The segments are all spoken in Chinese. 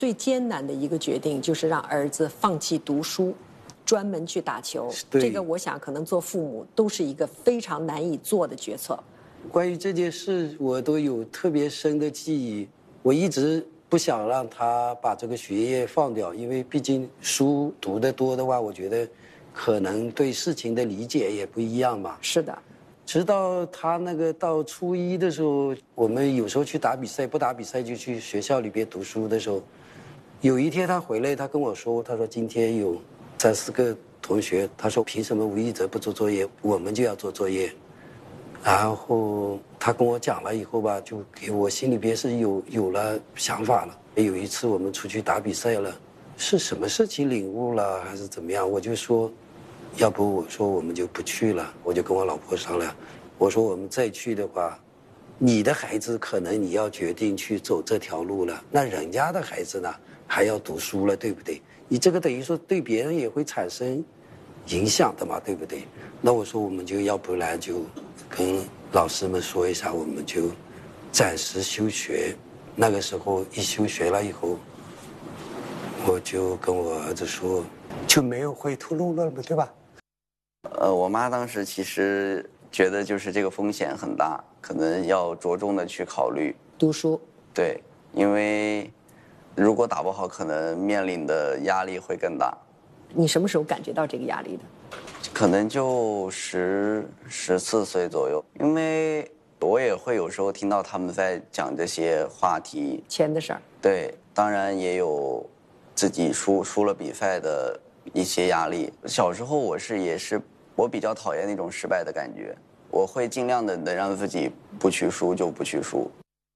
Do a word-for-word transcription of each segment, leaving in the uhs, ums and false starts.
最艰难的一个决定就是让儿子放弃读书，专门去打球。这个我想可能做父母都是一个非常难以做的决策。 关于这件事，我都有特别深的记忆。我一直不想让他把这个学业放掉，因为毕竟书读得多的话，我觉得可能对事情的理解也不一样嘛。 是的。 直到他那个到初一的时候，我们有时候去打比赛，不打比赛就去学校里边读书的时候，有一天他回来，他跟我说，他说今天有三四个同学，他说凭什么吴一泽不做作业，我们就要做作业。然后他跟我讲了以后吧，就给我心里边是有有了想法了。有一次我们出去打比赛了，是什么事情领悟了还是怎么样，我就说要不我说我们就不去了。我就跟我老婆商量，我说我们再去的话，你的孩子可能你要决定去走这条路了，那人家的孩子呢还要读书了，对不对？你这个等于说对别人也会产生影响的嘛，对不对？那我说我们就要不然就跟老师们说一下，我们就暂时休学。那个时候一休学了以后，我就跟我儿子说，就没有回头路了，对吧？ 呃，我妈当时其实觉得就是这个风险很大，可能要着重的去考虑读书。 对，因为如果打不好，可能面临的压力会更大。 你什么时候感觉到这个压力的？ 可能就十十四岁左右，因为我也会有时候听到他们在讲这些话题， 钱的事儿。 对，当然也有自己输输了比赛的一些压力。小时候我是也是我比较讨厌那种失败的感觉，我会尽量的能让自己不去输就不去输。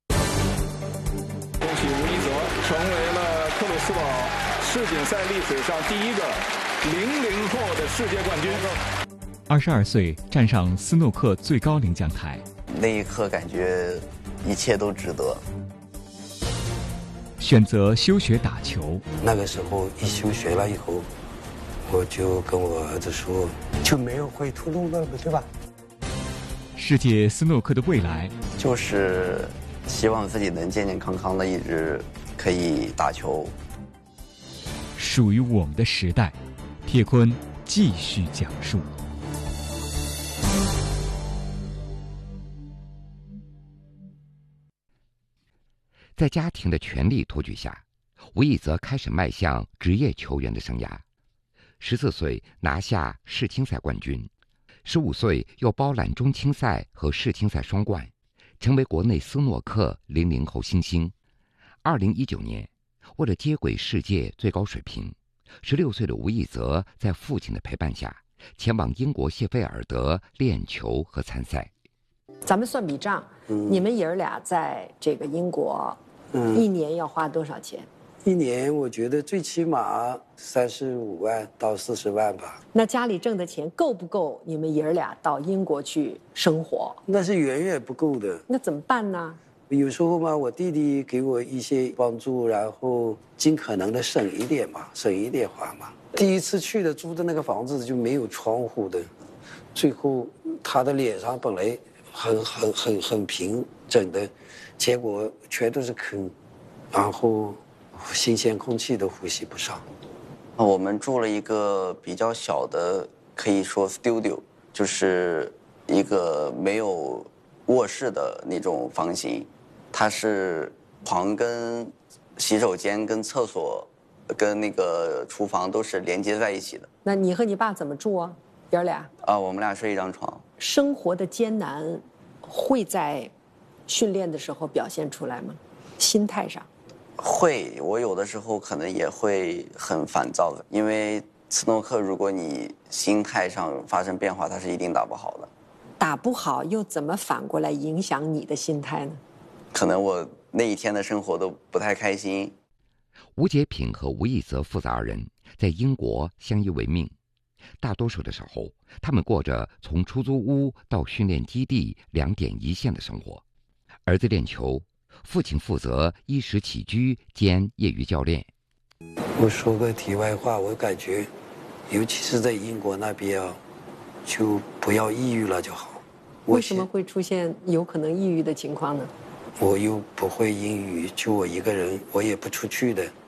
恭喜吴一泽成为了克鲁斯堡世锦赛历史上第一个零零后的世界冠军。 二十二岁站上斯诺克最高领奖台， 那一刻感觉一切都值得。 选择休学打球。 那个时候一休学了以后，我就跟我儿子说，就没有回头路了，对吧？ 世界斯诺克的未来， 就是希望自己能健健康康的一直可以打球。 属于我们的时代，铁坤继续讲述。 在家庭的全力托举下，吴一泽开始迈向职业球员的生涯。十四岁拿下世青赛冠军，十五岁又包揽中青赛和世青赛双冠，成为国内斯诺克零零后新星。二零一九年，为了接轨世界最高水平，十六岁的吴一泽在父亲的陪伴下，前往英国谢菲尔德练球和参赛。 咱们算笔账，嗯、你们爷儿俩在这个英国，嗯、一年要花多少钱？ 一年我觉得最起码三十五万到四十万吧。 那家里挣的钱够不够你们爷儿俩到英国去生活？ 那是远远不够的。 那怎么办呢？ 有时候嘛，我弟弟给我一些帮助，然后尽可能的省一点嘛，省一点花嘛。第一次去的租的那个房子就没有窗户的，最后他的脸上本来很很很很平整的，结果全都是坑，然后新鲜空气都呼吸不上。 我们住了一个比较小的，可以说 studio， 就是一个没有卧室的那种房型，它是床跟洗手间跟厕所跟那个厨房都是连接在一起的。 那你和你爸怎么住啊？爷儿俩？ 啊，我们俩睡一张床。 生活的艰难会在训练的时候表现出来吗？心态上？ 会，我有的时候可能也会很烦躁的，因为斯诺克如果你心态上发生变化，它是一定打不好的。 打不好又怎么反过来影响你的心态呢？ 可能我那一天的生活都不太开心。 吴杰品和吴一泽父子二人在英国相依为命，大多数的时候，他们过着从出租屋到训练基地两点一线的生活。儿子练球，父亲负责衣食起居兼业余教练。 我说个题外话，我感觉，尤其是在英国那边啊，就不要抑郁了就好。 为什么会出现有可能抑郁的情况呢？ 我又不会英语，就我一个人，我也不出去的。